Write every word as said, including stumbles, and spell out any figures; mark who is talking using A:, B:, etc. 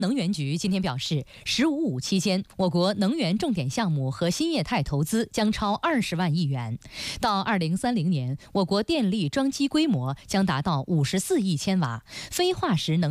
A: 能源局今天表示，“十五五”期间，我国能源重点项目和新业态投资将超二十万亿元。到二零三零年，我国电力装机规模将达到五十四亿千瓦，非化石能